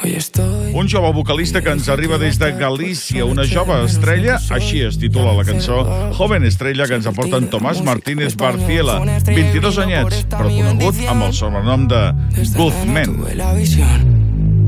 Un jove vocalista que ens arriba des de Galícia, una jove estrella, així es titula la cançó Joven Estrella, que ens aporta en Tomás Martínez Barciela, 22 anyets, però conegut amb el sobrenom de Guzmán.